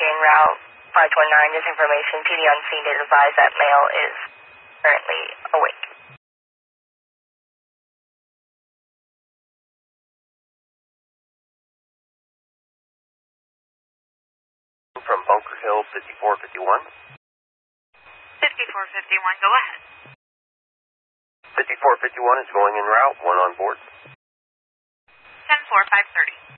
en route 519, this information. PD on scene is advised that male is currently awake. From Bunker Hill 5451. 5451, go ahead. 5451 is going en route, one on board. 104-530.